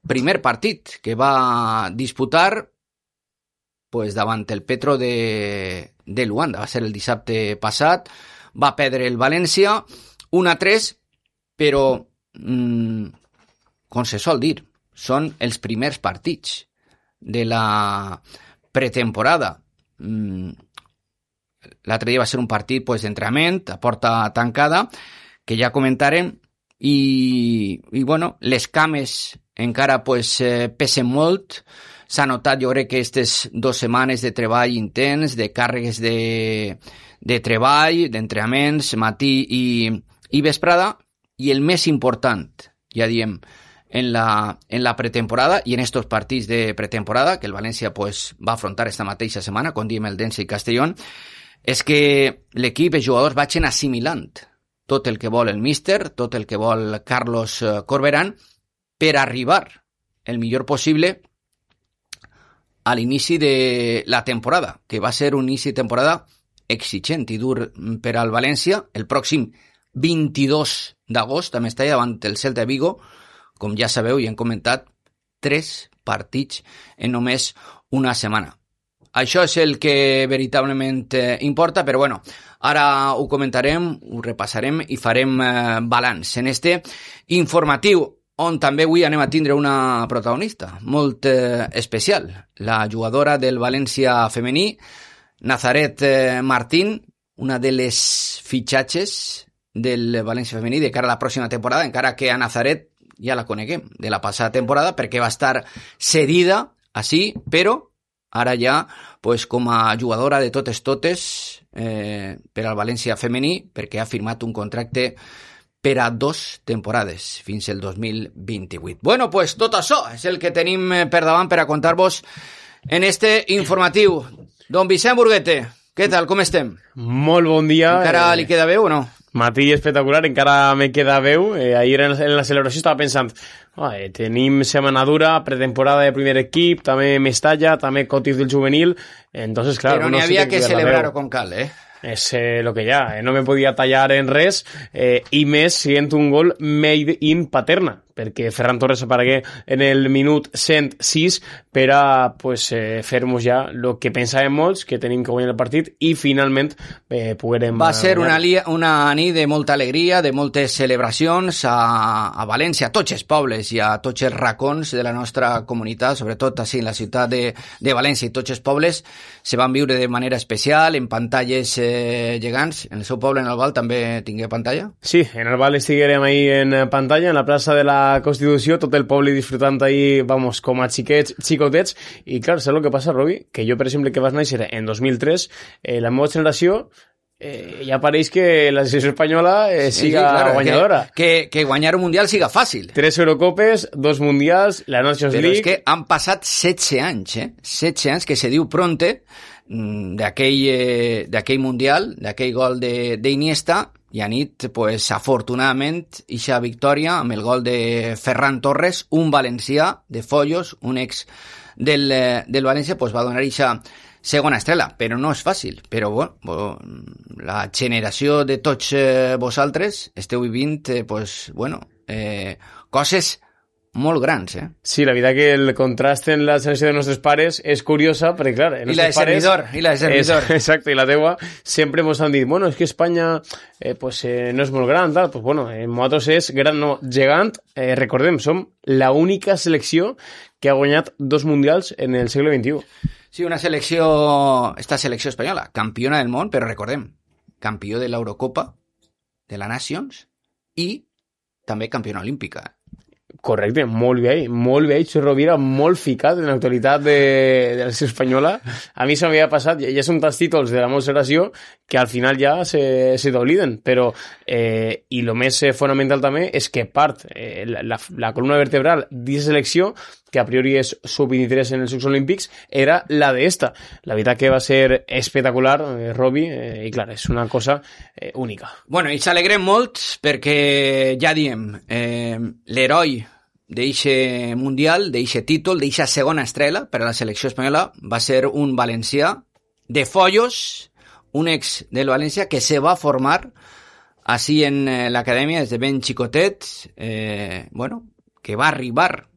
primer partit que va disputar pues, davant el Petro de Luanda. Va ser el dissabte passat. Va perdre el València 1-3, però, com se sol dir, són els primers partits de la pretemporada. L'altre dia va ser un partit pues, d'entrenament a porta tancada, que ja comentarem, i bueno, les cames encara pues, pesen molt. S'ha notat, jo crec que aquestes 2 setmanes de treball intens, de càrregues de treball, d'entrenaments, matí i vesprada, i el més important, ja diem, en la pretemporada i en estos partits de pretemporada que el València pues, va afrontar esta mateixa setmana, com diem el Dense i Castellón, és que l'equip, els jugadors vagin assimilant tot el que vol el míster, tot el que vol Carlos Corberán, per arribar el millor possible a l'inici de la temporada, que va ser un inici de temporada exigent i dur per al València. El pròxim 22 d'agost també està davant el Celta de Vigo, com ja sabeu i hem comentat, 3 partits en només una setmana. Això és el que veritablement importa, però bueno, ara ho comentarem, ho repassarem i farem balanç en este informatiu, on també avui anem a tindre una protagonista molt especial, la jugadora del València femení, Nazaret Martín, una de les fitxatges del València femení de cara a la pròxima temporada, encara que a Nazaret ja la coneguem de la passada temporada perquè va estar cedida així, però ara ja pues, com a jugadora de totes per al València femení, perquè ha firmat un contracte per a 2 temporades, fins el 2028. Bueno, pues tot això és el que tenim per davant per a contar-vos en este informatiu. Don Vicent Burguete, què tal, com estem? Molt bon dia. Encara li queda veu o no? Matí espectacular, encara me queda veu. Ahir en la celebració estava pensant, tenim setmana dura, pretemporada de primer equip, també Mestalla, també Cotis del juvenil, entonces, claro... Però n'hi havia que celebrar-ho com cal, És lo que hi ha, no me podia tallar en res, i més sent un gol made in Paterna, perquè Ferran Torres aparegué en el minut 106 per a pues, fer-nos ja el que pensàvem molts, que tenim que guanyar el partit, i finalment poguérem... Va ser una nit de molta alegria, de moltes celebracions a València, a tots els pobles i a tots els racons de la nostra comunitat, sobretot així en la ciutat de València i tots els pobles, se van viure de manera especial, en pantalles gegants. En el seu poble, en el Val, també tingué pantalla? Sí, en el Val estiguérem ahí en pantalla, en la plaça de la Constitució, tot el poble disfrutant ahí, vamos, com a xicotets, i clar, saps el que passa, Robi? Que jo, per exemple, que vas néixer en 2003, la meva generació ja pareix que la selecció espanyola siga guanyadora. Que guanyar un mundial siga fàcil. 3 Eurocopes, 2 mundials, la Nations League... Però és que han passat 16 anys, 16 anys, que se diu pronte, d'aquell mundial, d'aquell gol d'Iniesta, i a nit, pues, afortunadament, ixa victòria amb el gol de Ferran Torres, un valencià de Follos, un ex del València, pues, va donar ixa segona estrella, però no és fàcil. Però bueno, la generació de tots vosaltres esteu vivint coses molt grans, Sí, la veritat que el contrast en la generació de nostres pares és curiosa, perquè clar... I la de servidor. Exacte, i la teua sempre ens han dit, bueno, és que Espanya no és molt gran, tal. Pues bueno, nosaltres és gran, no, gegant. Recordem, som la única selecció que ha guanyat 2 mundials en el segle XXI. Sí, esta selecció espanyola, campiona del món, però recordem, campió de l'Eurocopa, de la Nations, i també campiona olímpica. Correcte, molt bé, Xurro Rovira, molt ficat en l'actualitat de la selecció espanyola. A mi se m'havia passat, ja són tants títols de la meva generació que al final ja se t'obliden, però i el més fonamental també és que part la columna vertebral d'aquesta selecció, que a priori és sub-23 en els Jocs Olímpics, era la d'esta. La veritat que va ser espectacular, Robi, i clar, és una cosa única. Bueno, i s'alegrem molt perquè, ja diem, l'heroi d'eixe mundial, d'eixe títol, d'eixa segona estrella per a la selecció espanyola va ser un valencià de Follos, un ex del València que se va formar així en l'acadèmia des de ben xicotet, que va arribar